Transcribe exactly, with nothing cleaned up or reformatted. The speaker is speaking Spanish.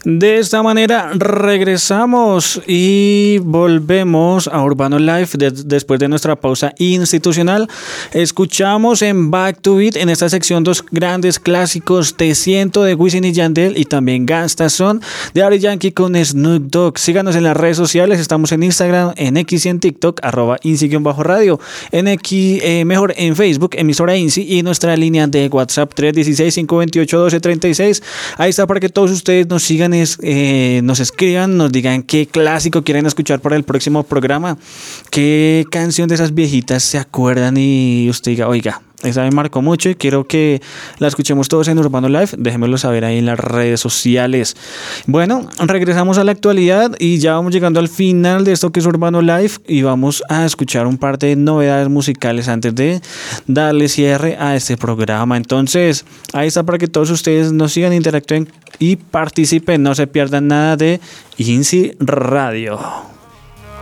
De esta manera regresamos y volvemos a Urbano Live de, después de nuestra pausa institucional. Escuchamos en Back to Beat en esta sección dos grandes clásicos, Te Siento de Wisin y Yandel y también Gangsta Son de Daddy Yankee con Snoop Dogg. Síganos en las redes sociales, estamos en Instagram, en X y en TikTok, arroba Insi-radio, en X, eh, mejor en Facebook, emisora Insi, y nuestra línea de WhatsApp tres uno seis, cinco dos ocho, uno dos tres seis. Ahí está para que todos ustedes nos sigan, eh, nos escriban, nos digan qué clásico quieren escuchar para el próximo programa, qué canción de esas viejitas se acuerdan y usted diga, oiga, esa me marcó mucho y quiero que la escuchemos todos en Urbano Live. Déjenmelo saber ahí en las redes sociales. Bueno, regresamos a la actualidad y ya vamos llegando al final de esto que es Urbano Live y vamos a escuchar un par de novedades musicales antes de darle cierre a este programa. Entonces, ahí está para que todos ustedes nos sigan, interactúen y participen. No se pierdan nada de Insi Radio.